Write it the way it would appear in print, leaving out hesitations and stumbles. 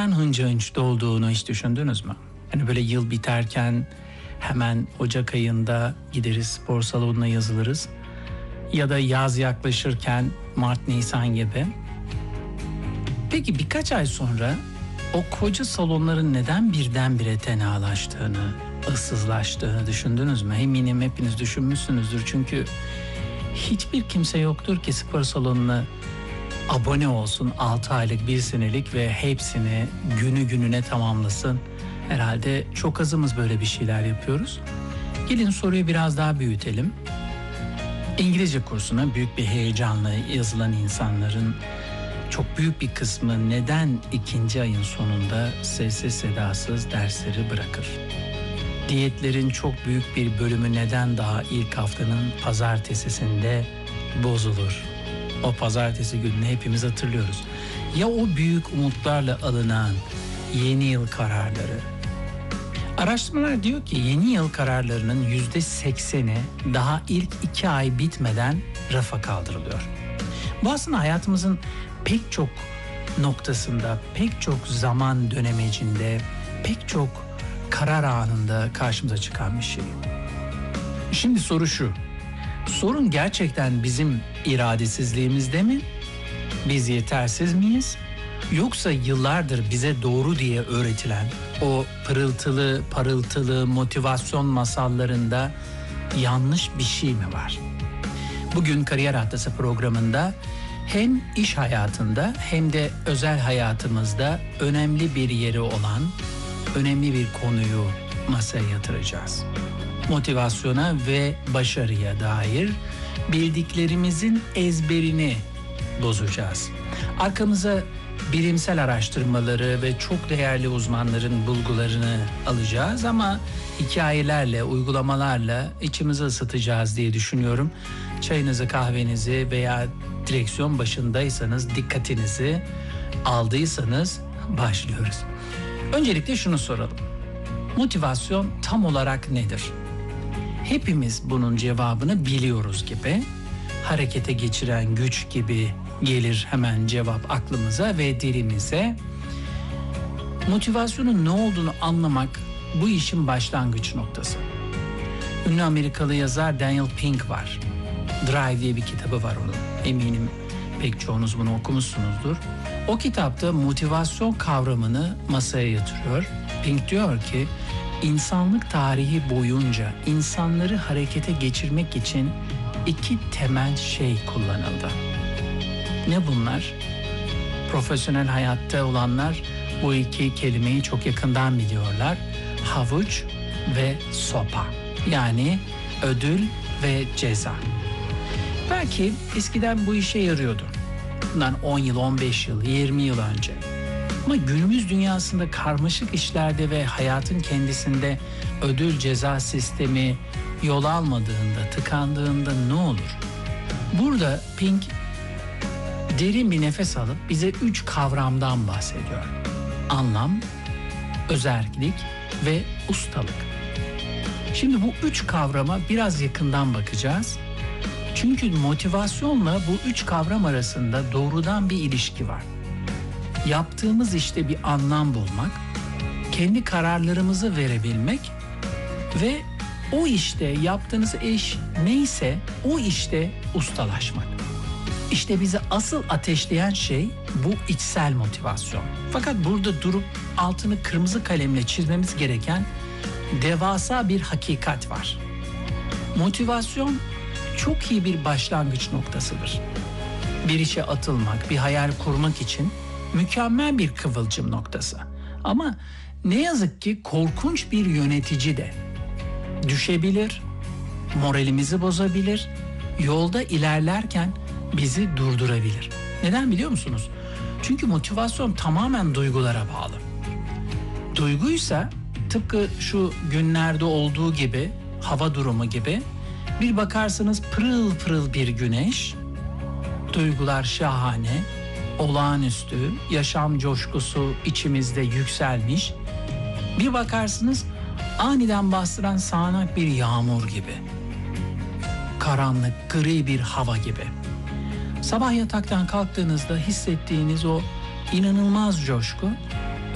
neden hınca hınç dolduğunu hiç düşündünüz mü? Hani böyle yıl biterken hemen Ocak ayında gideriz spor salonuna yazılırız. Ya da yaz yaklaşırken Mart, Nisan gibi. Peki birkaç ay sonra o koca salonların neden birdenbire tenalaştığını, ıssızlaştığını düşündünüz mü? Eminim hepiniz düşünmüşsünüzdür. Çünkü hiçbir kimse yoktur ki spor salonuna abone olsun 6 aylık, 1 senelik ve hepsini günü gününe tamamlasın. Herhalde çok azımız böyle bir şeyler yapıyoruz. Gelin soruyu biraz daha büyütelim. İngilizce kursuna büyük bir heyecanla yazılan insanların çok büyük bir kısmı neden ikinci ayın sonunda sessiz sedasız dersleri bırakır? Diyetlerin çok büyük bir bölümü neden daha ilk haftanın pazartesisinde bozulur? O pazartesi gününü hepimiz hatırlıyoruz. Ya o büyük umutlarla alınan yeni yıl kararları? Araştırmalar diyor ki yeni yıl kararlarının %80'i daha ilk 2 ay bitmeden rafa kaldırılıyor. Bu aslında hayatımızın pek çok noktasında, pek çok zaman dönemecinde, pek çok karar anında karşımıza çıkan bir şey. Şimdi soru şu. Sorun gerçekten bizim iradesizliğimizde mi? Biz yetersiz miyiz? Yoksa yıllardır bize doğru diye öğretilen o pırıltılı parıltılı motivasyon masallarında yanlış bir şey mi var? Bugün Kariyer Atlası programında hem iş hayatında hem de özel hayatımızda önemli bir yeri olan önemli bir konuyu masaya yatıracağız. Motivasyona ve başarıya dair bildiklerimizin ezberini bozacağız. Arkamıza bilimsel araştırmaları ve çok değerli uzmanların bulgularını alacağız ama hikayelerle, uygulamalarla içimizi ısıtacağız diye düşünüyorum. Çayınızı, kahvenizi veya direksiyon başındaysanız dikkatinizi aldıysanız başlıyoruz. Öncelikle şunu soralım. Motivasyon tam olarak nedir? Hepimiz bunun cevabını biliyoruz gibi. Harekete geçiren güç gibi gelir hemen cevap aklımıza ve dilimize. Motivasyonun ne olduğunu anlamak bu işin başlangıç noktası. Ünlü Amerikalı yazar Daniel Pink var. Drive diye bir kitabı var onun. Eminim pek çoğunuz bunu okumuşsunuzdur. O kitapta motivasyon kavramını masaya yatırıyor. Pink diyor ki, insanlık tarihi boyunca insanları harekete geçirmek için 2 temel şey kullanıldı. Ne bunlar? Profesyonel hayatta olanlar bu 2 kelimeyi çok yakından biliyorlar. Havuç ve sopa. Yani ödül ve ceza. Belki eskiden bu işe yarıyordu. Bundan 10 yıl, 15 yıl, 20 yıl önce. Ama günümüz dünyasında karmaşık işlerde ve hayatın kendisinde ödül ceza sistemi yol almadığında, tıkandığında ne olur? Burada Pink derin bir nefes alıp bize 3 kavramdan bahsediyor. Anlam, özerklik ve ustalık. Şimdi bu 3 kavrama biraz yakından bakacağız. Çünkü motivasyonla bu 3 kavram arasında doğrudan bir ilişki var. Yaptığımız işte bir anlam bulmak, kendi kararlarımızı verebilmek ve o işte yaptığınız iş neyse o işte ustalaşmak. İşte bizi asıl ateşleyen şey bu içsel motivasyon. Fakat burada durup altını kırmızı kalemle çizmemiz gereken devasa bir hakikat var. Motivasyon çok iyi bir başlangıç noktasıdır. Bir işe atılmak, bir hayal kurmak için mükemmel bir kıvılcım noktası. Ama ne yazık ki korkunç bir yönetici de düşebilir, moralimizi bozabilir, yolda ilerlerken bizi durdurabilir. Neden biliyor musunuz? Çünkü motivasyon tamamen duygulara bağlı. Duyguysa tıpkı şu günlerde olduğu gibi, hava durumu gibi, bir bakarsınız pırıl pırıl bir güneş, duygular şahane, olağanüstü, yaşam coşkusu içimizde yükselmiş. Bir bakarsınız aniden bastıran sağanak bir yağmur gibi. Karanlık, gri bir hava gibi. Sabah yataktan kalktığınızda hissettiğiniz o inanılmaz coşku